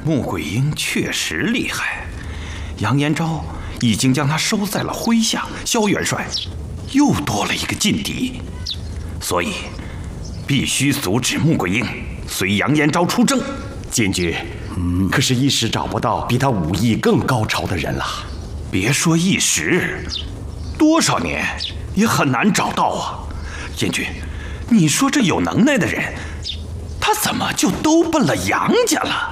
穆桂英确实厉害，杨延昭已经将他收在了麾下，萧元帅又多了一个劲敌，所以必须阻止穆桂英随杨延昭出征。 监军，可是一时找不到比他武艺更高超的人了。 别说一时，多少年也很难找到啊。监军，你说这有能耐的人，他怎么就都奔了杨家了？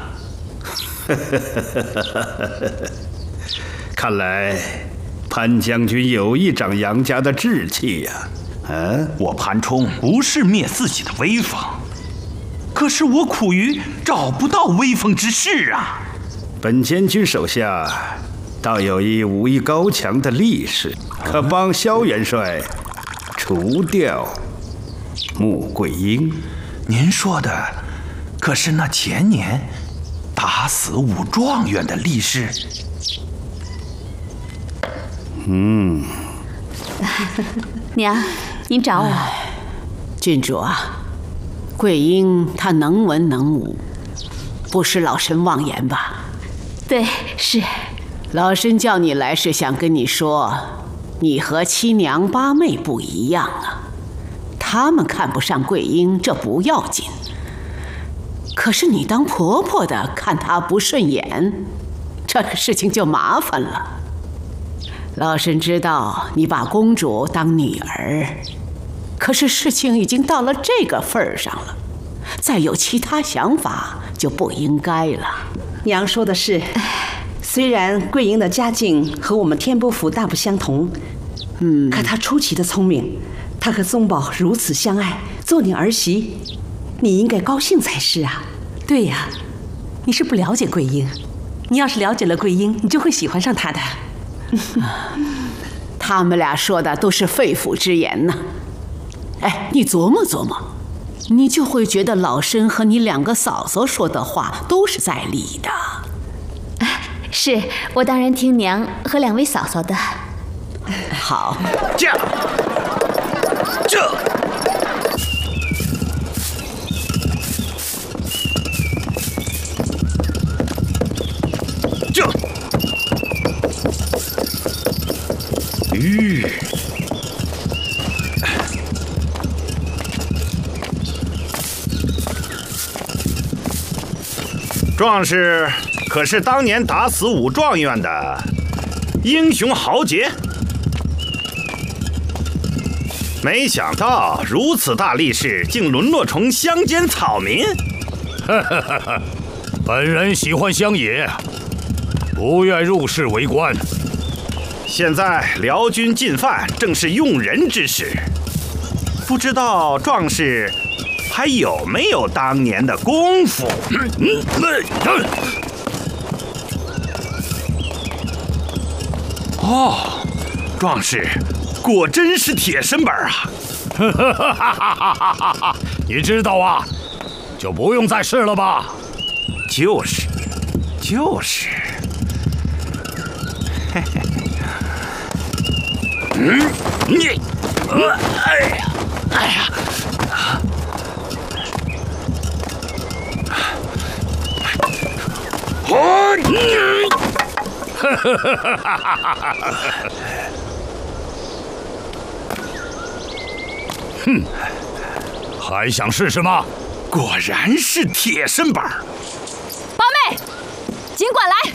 看来潘将军有意长杨家的志气呀。 我潘冲不是灭自己的威风，可是我苦于找不到威风之士啊。 本监军手下倒有一武艺高强的力士，可帮萧元帅除掉穆桂英。 您说的可是那前年打死武状元的力士？ 娘，您找我。 郡主啊，桂英她能文能武，不是老身妄言吧？ 对，是。 老身叫你来是想跟你说，你和七娘八妹不一样啊。他们看不上桂英，这不要紧。可是你当婆婆的看她不顺眼，这事情就麻烦了。老身知道你把公主当女儿，可是事情已经到了这个份儿上了，再有其他想法就不应该了。 娘说的是，虽然桂英的家境和我们天波府大不相同，可她出奇的聪明，她和宗保如此相爱，做你儿媳，你应该高兴才是啊。 对呀，你是不了解桂英，你要是了解了桂英，你就会喜欢上她的。 他们俩说的都是肺腑之言呢。哎，你琢磨琢磨，你就会觉得老身和你两个嫂嫂说的话都是在理的。 是，我当然听娘和两位嫂嫂的。 好， 这壮士可是当年打死武状元的英雄豪杰？没想到如此大力士，竟沦落成乡间草民。 本人喜欢乡野，不愿入仕为官。 现在辽军进犯，正是用人之时，不知道壮士还有没有当年的功夫？哦，壮士果真是铁身板啊！ 你知道啊，就不用再试了吧？ 就是。你，哎呀！ 哼，还想试试吗？ 果然是铁身板。 八妹，尽管来。